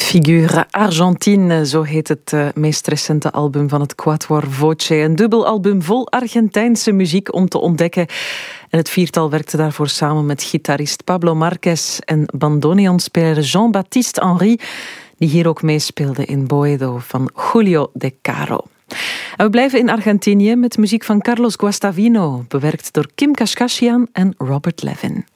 Figure Argentine, zo heet het meest recente album van het Quatuor Voce. Een dubbelalbum vol Argentijnse muziek om te ontdekken. En het viertal werkte daarvoor samen met gitarist Pablo Marquez en bandoneonspeler Jean-Baptiste Henry, die hier ook meespeelde in Boedo van Julio De Caro. En we blijven in Argentinië met muziek van Carlos Guastavino, bewerkt door Kim Kashkashian en Robert Levin.